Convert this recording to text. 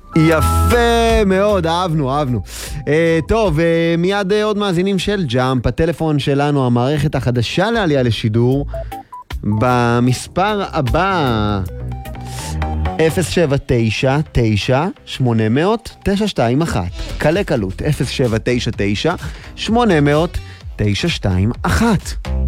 יפה מאוד, אהבנו. טוב, מיד עוד מאזינים של ג'אמפ, הטלפון שלנו, המערכת החדשה לעלייה לשידור, במספר הבא 079-9-800-921. קלה קלות, 079-9-800-921.